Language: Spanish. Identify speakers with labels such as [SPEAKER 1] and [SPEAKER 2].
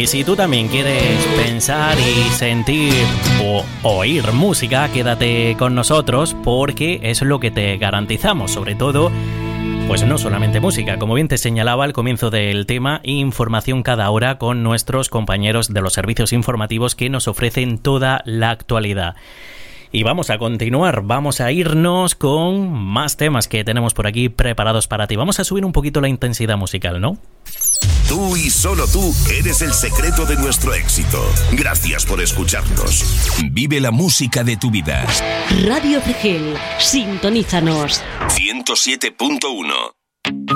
[SPEAKER 1] Y si tú también quieres pensar y sentir o oír música, quédate con nosotros porque es lo que te garantizamos, sobre todo, pues no solamente música, como bien te señalaba al comienzo del tema, información cada hora con nuestros compañeros de los servicios informativos que nos ofrecen toda la actualidad. Y vamos a continuar, vamos a irnos con más temas que tenemos por aquí preparados para ti. Vamos a subir un poquito la intensidad musical, ¿no?
[SPEAKER 2] Tú y solo tú eres el secreto de nuestro éxito. Gracias por escucharnos. Vive la música de tu vida.
[SPEAKER 3] Radio Cegel, sintonízanos.
[SPEAKER 2] 107.1